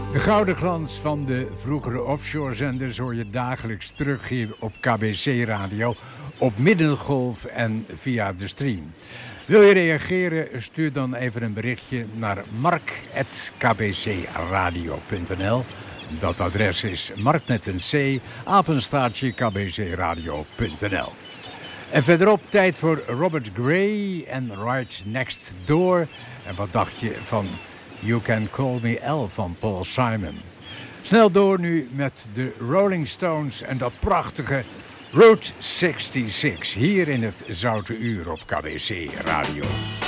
De gouden glans van de vroegere offshore-zenders hoor je dagelijks terug hier op KBC Radio, op middengolf en via de stream. Wil je reageren? Stuur dan even een berichtje naar mark@kbcradio.nl. Dat adres is mark met een c, apenstaartje kbcradio.nl. En verderop tijd voor Robert Gray en Right Next Door. En wat dacht je van You Can Call Me Al van Paul Simon? Snel door nu met de Rolling Stones en dat prachtige Route 66. Hier in het Zoute Uur op KBC Radio.